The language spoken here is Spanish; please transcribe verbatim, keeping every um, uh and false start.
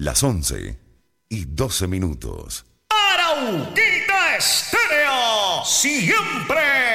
Las once y doce minutos. Arauquita Estéreo, siempre